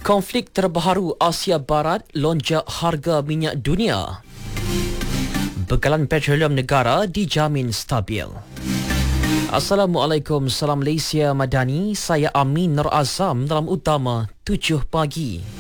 Konflik terbaru Asia Barat lonjak harga minyak dunia. Bekalan petroleum negara dijamin stabil. Assalamualaikum, salam Malaysia Madani. Saya Amin Nur Azam dalam Utama 7 pagi.